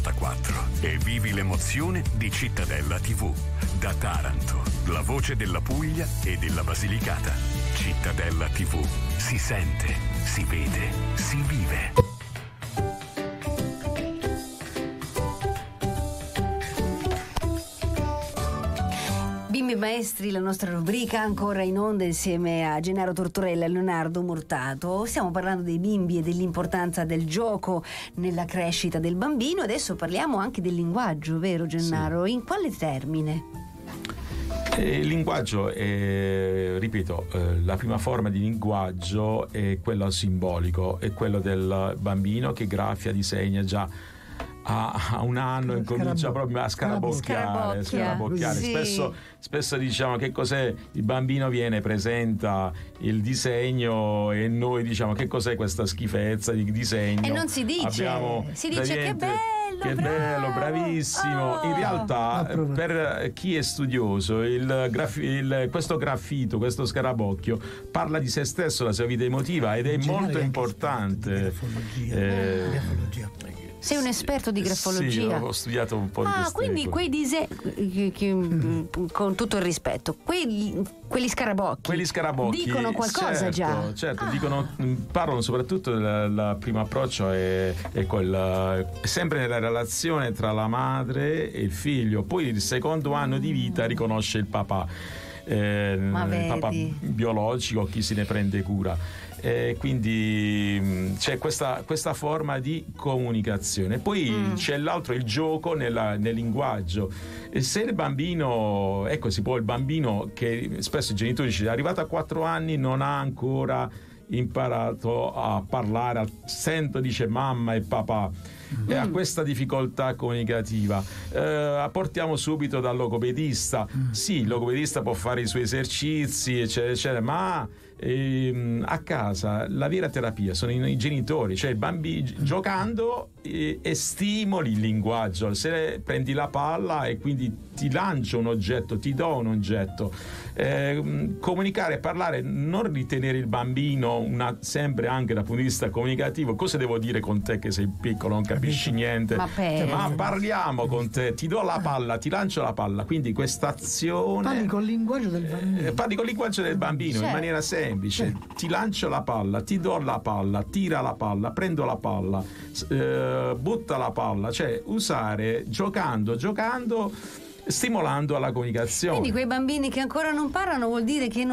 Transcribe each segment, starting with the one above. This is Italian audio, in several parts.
e vivi l'emozione di Cittadella TV. Da Taranto, la voce della Puglia e della Basilicata. Cittadella TV. Si sente, si vede, si vive. Bimbi Maestri, la nostra rubrica ancora in onda insieme a Gennaro Tortorella e Leonardo Murtato. Stiamo parlando dei bimbi e dell'importanza del gioco nella crescita del bambino. Adesso parliamo anche del linguaggio, vero Gennaro? Sì. In quale termine? Il linguaggio è, ripeto, la prima forma di linguaggio è quello simbolico, è quello del bambino che graffia, disegna già a un anno e comincia proprio a scarabocchiare. Sì. Spesso diciamo che cos'è, il bambino viene, presenta il disegno e noi diciamo che cos'è questa schifezza di disegno, e non si dice, si dice che bello, bravissimo. In realtà per chi è studioso questo graffito, questo scarabocchio parla di se stesso, la sua vita emotiva, ed è molto importante. Sei un esperto di grafologia? Sì, ho studiato un po' di queste quindi quei disegni, con tutto il rispetto, quegli scarabocchi dicono qualcosa, già? Certo, parlano soprattutto del primo approccio è sempre nella relazione tra la madre e il figlio. Poi il secondo anno di vita riconosce il papà, il papà biologico, chi se ne prende cura. Quindi c'è questa forma di comunicazione. Poi c'è l'altro, il gioco nel linguaggio. E se il bambino, il bambino che spesso i genitori dicono è arrivato a 4 anni, non ha ancora imparato a parlare, dice mamma e papà, e ha questa difficoltà comunicativa, portiamo subito dal logopedista. Sì, il logopedista può fare i suoi esercizi eccetera eccetera, ma a casa la vera terapia sono i genitori, cioè i bambini giocando e stimoli il linguaggio. Se prendi la palla e quindi ti lancio un oggetto, ti do un oggetto, comunicare, parlare, non ritenere il bambino sempre anche dal punto di vista comunicativo, cosa devo dire con te che sei piccolo, non capisci niente, ma parliamo con te, ti do la palla, ti lancio la palla. Quindi questa azione, parli col linguaggio del bambino, in maniera semplice. Ti lancio la palla, ti do la palla, tira la palla, prendo la palla, butta la palla, cioè usare giocando, stimolando alla comunicazione. Quindi quei bambini che ancora non parlano vuol dire che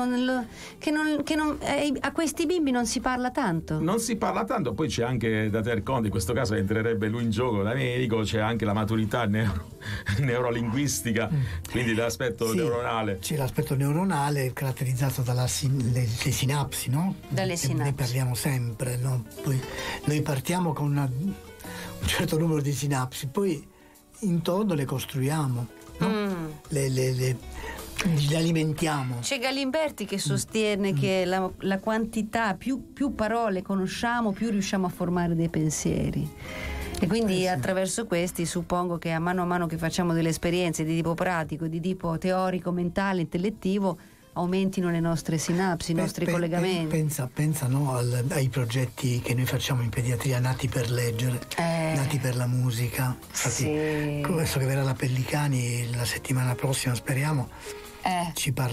a questi bimbi non si parla tanto. Non si parla tanto. Poi c'è anche da tener conto, in questo caso entrerebbe lui in gioco da medico, c'è anche la maturità neurolinguistica, quindi l'aspetto neuronale. C'è l'aspetto neuronale caratterizzato dalle sinapsi, no? Dalle sinapsi. Ne parliamo sempre, no? Poi noi partiamo con un certo numero di sinapsi, poi intorno le costruiamo. No? Le alimentiamo. C'è Galimberti che sostiene che la quantità, più parole conosciamo, più riusciamo a formare dei pensieri. E quindi attraverso questi suppongo che a mano che facciamo delle esperienze di tipo pratico, di tipo teorico, mentale, intellettivo, aumentino le nostre sinapsi, i nostri collegamenti. Pensa no, ai progetti che noi facciamo in pediatria, nati per leggere, nati per la musica. Infatti, adesso che verrà la Pellicani la settimana prossima, speriamo, ci parla